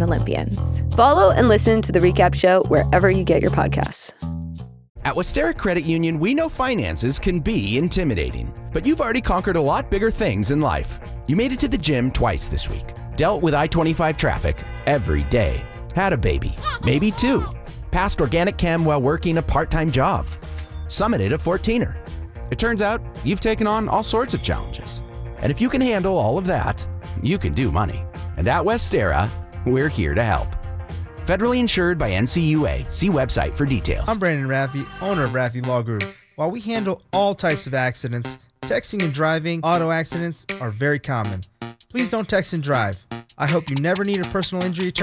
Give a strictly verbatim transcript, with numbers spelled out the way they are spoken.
and Olympians. Follow and listen to The Recap Show wherever you get your podcasts. At Westera Credit Union, we know finances can be intimidating, but you've already conquered a lot bigger things in life. You made it to the gym twice this week, dealt with I twenty-five traffic every day, had a baby, maybe two, passed organic chem while working a part-time job, summited a fourteener. It turns out you've taken on all sorts of challenges. And if you can handle all of that, you can do money. And at Westera, we're here to help. Federally insured by N C U A. See website for details. I'm Brandon Raffi, owner of Raffi Law Group. While we handle all types of accidents, texting and driving auto accidents are very common. Please don't text and drive. I hope you never need a personal injury attorney.